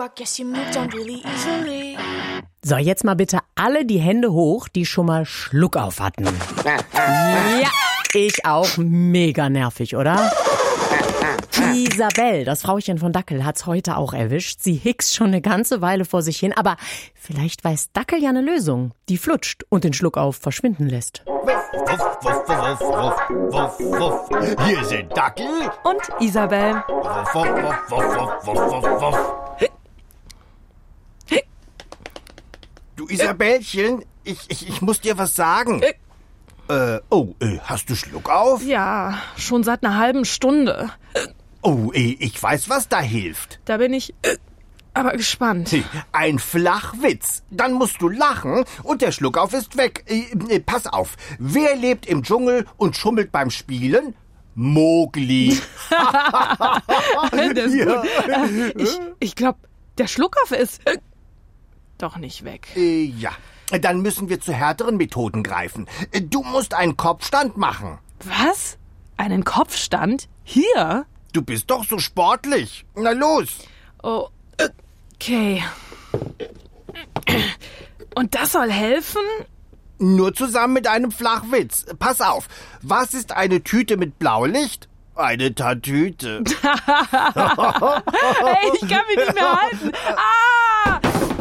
I guess you moved on really easily. So, jetzt mal bitte alle die Hände hoch, die schon mal Schluck auf hatten. Ja, ich auch. Mega nervig, oder? Isabel, das Frauchen von Dackel, hat's heute auch erwischt. Sie hickst schon eine ganze Weile vor sich hin, aber vielleicht weiß Dackel ja eine Lösung, die flutscht und den Schluck auf verschwinden lässt. Wuff, wuff, wuff, wuff, wuff, wuff. Hier sind Dackel und Isabel. Wuff, wuff, wuff, wuff, wuff, wuff, wuff. Du Isabellchen, ich muss dir was sagen. Hast du Schluck auf? Ja, schon seit einer halben Stunde. Ich weiß, was da hilft. Da bin ich aber gespannt. Ein Flachwitz. Dann musst du lachen und der Schluckauf ist weg. Pass auf. Wer lebt im Dschungel und schummelt beim Spielen? Mowgli. Das ist gut. Ich glaube, der Schluckauf ist doch nicht weg. Ja. Dann müssen wir zu härteren Methoden greifen. Du musst einen Kopfstand machen. Was? Einen Kopfstand? Hier? Du bist doch so sportlich. Na los. Oh, okay. Und das soll helfen? Nur zusammen mit einem Flachwitz. Pass auf. Was ist eine Tüte mit Blaulicht? Eine Tatüte. Hey, ich kann mich nicht mehr halten. Ah!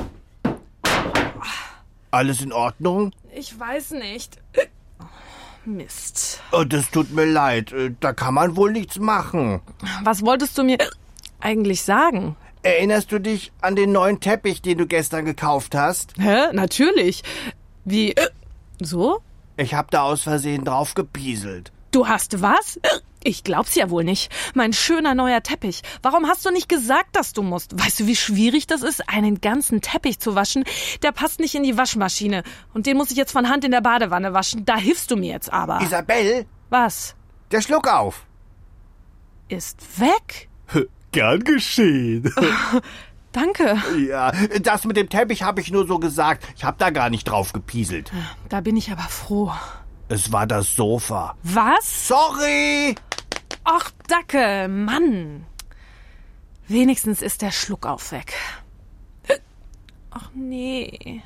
Alles in Ordnung? Ich weiß nicht. Mist. Oh, das tut mir leid. Da kann man wohl nichts machen. Was wolltest du mir eigentlich sagen? Erinnerst du dich an den neuen Teppich, den du gestern gekauft hast? Hä? Natürlich. Wie? So? Ich hab da aus Versehen drauf gepieselt. Du hast was? Ich glaub's ja wohl nicht. Mein schöner neuer Teppich. Warum hast du nicht gesagt, dass du musst? Weißt du, wie schwierig das ist, einen ganzen Teppich zu waschen? Der passt nicht in die Waschmaschine. Und den muss ich jetzt von Hand in der Badewanne waschen. Da hilfst du mir jetzt aber. Isabel? Was? Der Schluckauf. Ist weg? Gern geschehen. Danke. Ja, das mit dem Teppich habe ich nur so gesagt. Ich hab da gar nicht drauf gepieselt. Da bin ich aber froh. Es war das Sofa. Was? Sorry! Ach, Dacke, Mann. Wenigstens ist der Schluckauf weg. Ach, nee.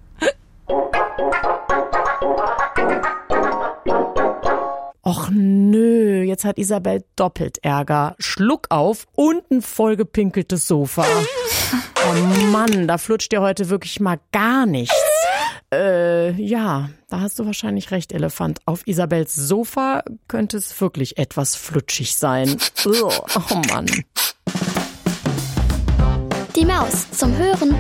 Och nö, jetzt hat Isabel doppelt Ärger. Schluck auf und ein vollgepinkeltes Sofa. Oh Mann, da flutscht dir heute wirklich mal gar nichts. Ja, da hast du wahrscheinlich recht, Elefant. Auf Isabels Sofa könnte es wirklich etwas flutschig sein. Oh Mann. Die Maus zum Hören